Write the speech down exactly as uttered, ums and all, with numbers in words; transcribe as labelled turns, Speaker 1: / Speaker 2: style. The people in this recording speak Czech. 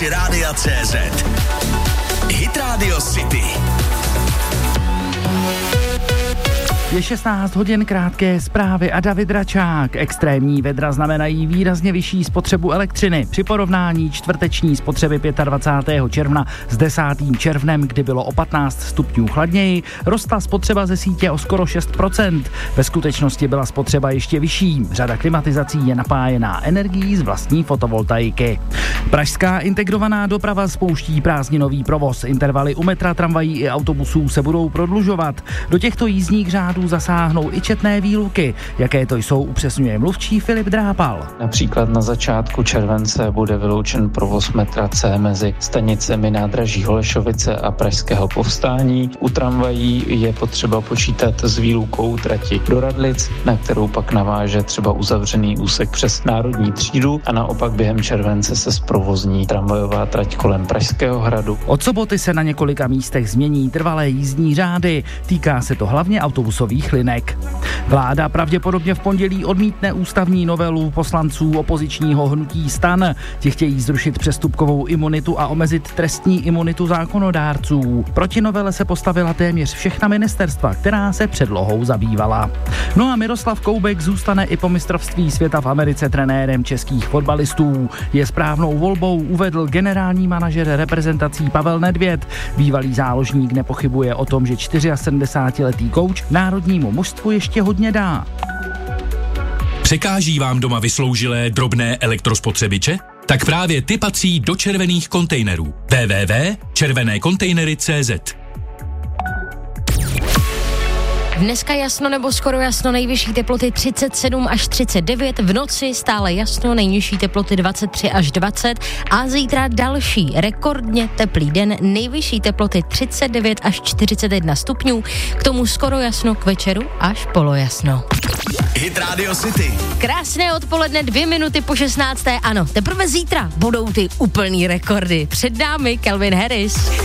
Speaker 1: aplikaci Rádia C Z. Hit Radio City.
Speaker 2: Je šestnáct hodin, krátké zprávy a David Račák. Extrémní vedra znamenají výrazně vyšší spotřebu elektřiny. Při porovnání čtvrteční spotřeby dvacátého pátého června s desátým červnem, kdy bylo o patnáct stupňů chladněji, rostla spotřeba ze sítě o skoro šest procent. Ve skutečnosti byla spotřeba ještě vyšší. Řada klimatizací je napájená energií z vlastní fotovoltaiky. Pražská integrovaná doprava spouští prázdninový provoz. Intervaly u metra, tramvají i autobusů se budou prodlužovat. Do těchto jízdních řádů zasáhnou i četné výluky. Jaké to jsou, upřesňuje mluvčí Filip Drápal.
Speaker 3: Například na začátku července bude vyloučen provoz metra C mezi stanicemi nádraží Holešovice a Pražského Povstání. U tramvají je potřeba počítat s výlukou trati do Radlic, na kterou pak naváže třeba uzavřený úsek přes Národní třídu, a naopak během července se zprovozní tramvajová trať kolem Pražského hradu.
Speaker 2: Od soboty se na několika místech změní trvalé jízdní řády. Týká se to hlavně autobusových linek. Vláda pravděpodobně v pondělí odmítne ústavní novelu poslanců opozičního hnutí STAN. Ti chtějí zrušit přestupkovou imunitu a omezit trestní imunitu zákonodárců. Proti novele se postavila téměř všechna ministerstva, která se předlohou zabývala. No a Miroslav Koubek zůstane i po mistrovství světa v Americe trenérem českých fotbalistů. Je správnou volbou, uvedl generální manažer reprezentací Pavel Nedvěd. Bývalý záložník nepochybuje o tom, že sedmdesátčtyřletý kouč národnímu mužstvu ještě hodně dá.
Speaker 4: Překáží vám doma vysloužilé drobné elektrospotřebiče? Tak právě ty patří do červených kontejnerů. w w w tečka červené kontejnery tečka cé zet.
Speaker 5: Dneska jasno nebo skoro jasno, nejvyšší teploty třicet sedm až třicet devět, v noci stále jasno, nejnižší teploty dvacet tři až dvacet a zítra další rekordně teplý den, nejvyšší teploty třicet devět až čtyřicet jedna stupňů, k tomu skoro jasno, k večeru až polojasno.
Speaker 1: Hit Radio City.
Speaker 5: Krásné odpoledne, dvě minuty po šestnácté, ano, teprve zítra budou ty úplný rekordy. Před námi Calvin Harris.